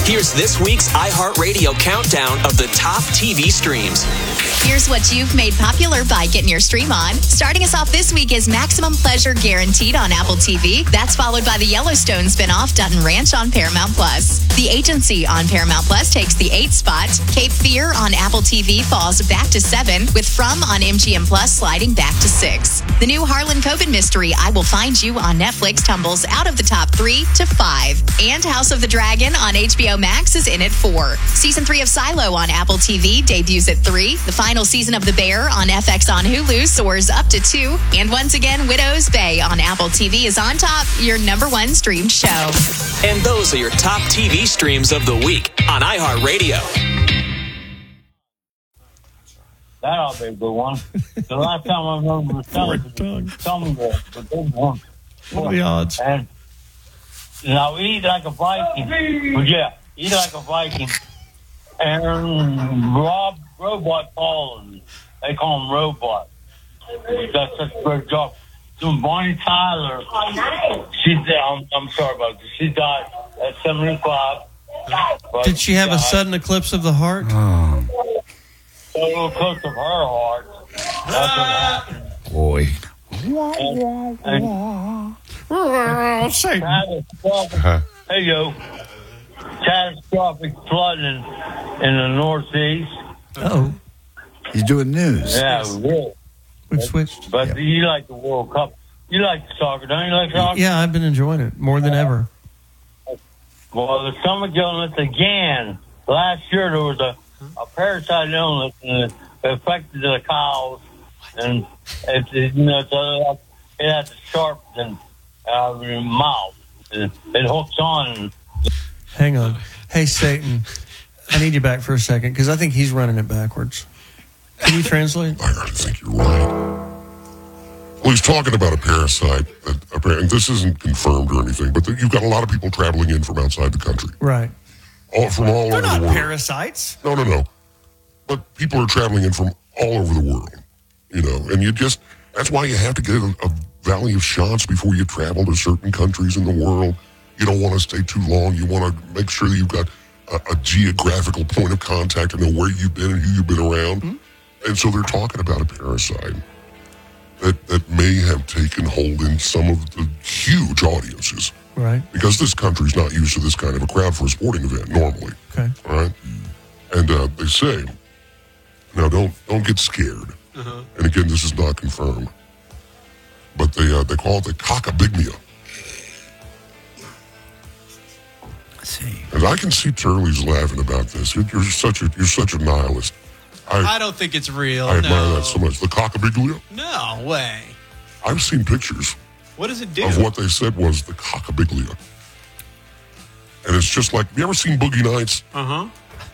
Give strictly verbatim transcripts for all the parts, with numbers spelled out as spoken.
Here's this week's iHeartRadio countdown of the top T V streams. Here's what you've made popular by getting your stream on. Starting us off this week is Maximum Pleasure Guaranteed on Apple T V. That's followed by the Yellowstone spinoff Dutton Ranch on Paramount Plus. The Agency on Paramount Plus takes the eighth spot. Cape Fear on Apple T V falls back to seven, with From on M G M Plus sliding back to six. The new Harlan Coben mystery, I Will Find You on Netflix, tumbles out of the top three to five. And House of the Dragon on H B O Max is in at four. Season three of Silo on Apple T V debuts at three. The final season of The Bear on F X on Hulu soars up to two. And once again, Widow's Bay on Apple T V is on top, your number one streamed show. And those are your top T V streams of the week on iHeartRadio. That ought to be a good one. The last time I remember was telling some of the, the big one. What are the odds? And now eat like a Viking. Well, yeah, eat like a Viking. And Rob Robot Paul, they call him Robot. He does such a great job. So Bonnie Tyler, she I'm, I'm sorry about this. She died at seventy-five. Did she have a sudden eclipse of the heart? Oh. A little close of her heart. That's what happened. Boy. And, and Oh, Satan. catastrophic, Uh-huh. hey yo, catastrophic flooding in the Northeast. Oh, He's doing news. Yeah, really. we've switched. But Yep. you like the World Cup. You like soccer, don't you like soccer? Yeah, I've been enjoying it more than ever. Well, the stomach illness again. Last year there was a, a parasite illness and it affected the cows. And it, it, you know, it's a, it has a sharp and, uh, mouth. It, it hooks on. Hang on. Hey, Satan, I need you back for a second because I think he's running it backwards. Can you translate? I think you're right. Well, he's talking about a parasite. That apparently, this isn't confirmed or anything, but you've got a lot of people traveling in from outside the country, Right. all from all They're over not the world. parasites. No, no, no. But people are traveling in from all over the world, you know, and you just, that's why you have to get a, a valley of shots before you travel to certain countries in the world. You don't want to stay too long. You want to make sure that you've got a, a geographical point of contact and know where you've been and who you've been around. Mm-hmm. And so they're talking about a parasite that, that may have taken hold in some of the huge audiences. Right. Because this country's not used to this kind of a crowd for a sporting event normally. Okay. All right? And uh, they say, now don't don't get scared. Uh-huh. And again, this is not confirmed. But they uh, they call it the cockabiglia. Let's see. And I can see Turley's laughing about this. You're, you're such a you're such a nihilist. I, I don't think it's real. I admire no. that so much. The cockabiglia? No way. I've seen pictures What does it do? of what they said was the cockabiglia. And it's just like, have you ever seen Boogie Nights? Uh-huh.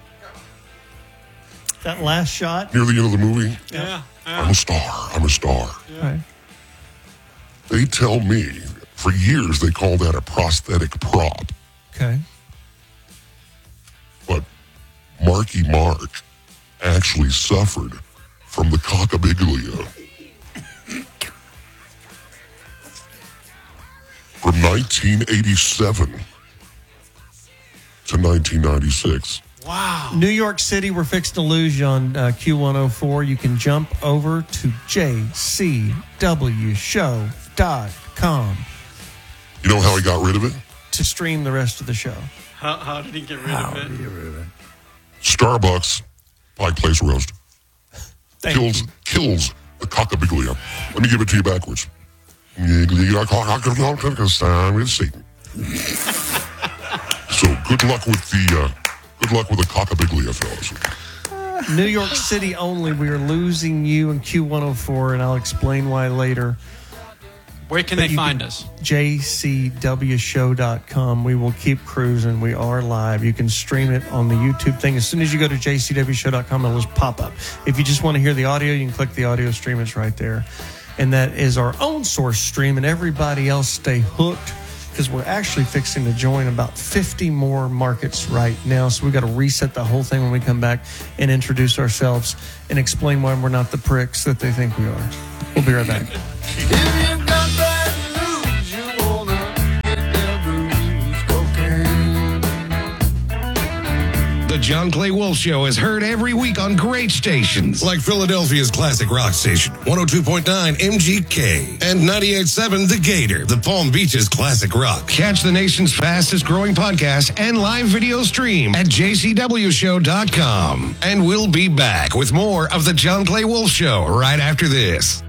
That last shot. Near the end of the movie? Yeah. I'm a star. I'm a star. Right. They tell me, for years, they called that a prosthetic prop. Okay. But Marky Mark actually suffered from the cockabiglia. From nineteen eighty-seven to nineteen ninety-six. Wow. New York City, we're fixing to lose you on uh, Q one oh four. You can jump over to j c w show dot com You know how he got rid of it? to stream the rest of the show. How, how did he get rid How of did it? you read it? Starbucks Pike Place Roast Thank kills you. kills the cockabiglia. Let me give it to you backwards. With Satan. So good luck with the uh, good luck with the cockabiglia, fellas. New York City only. We are losing you in Q one oh four, and I'll explain why later. Where can But they you find can- us? j c w show dot com. We will keep cruising. We are live. You can stream it on the YouTube thing. As soon as you go to j c w show dot com, it'll just pop up. If you just want to hear the audio, you can click the audio stream. It's right there. And that is our own source stream, and everybody else stay hooked because we're actually fixing to join about fifty more markets right now. So we've got to reset the whole thing when we come back and introduce ourselves and explain why we're not the pricks that they think we are. We'll be right back. The John Clay Wolf Show is heard every week on great stations like Philadelphia's classic rock station, one oh two point nine M G K, and ninety-eight point seven The Gator, the Palm Beach's classic rock. Catch the nation's fastest growing podcast and live video stream at j c w show dot com. And we'll be back with more of The John Clay Wolf Show right after this.